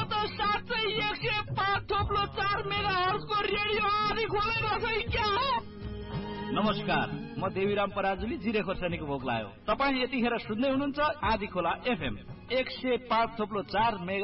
त साँच्चै 105.4 मेगाहर्जको रेडियो आदि खोले रहेछ क्या हो? नमस्कार, म देवीराम पराजुली जिरे खोर्सानीको भोग लायो। तपाईँ यतिखेर सुन्दै हुनुहुन्छ आदि खोला एफएम 105.4 मेगा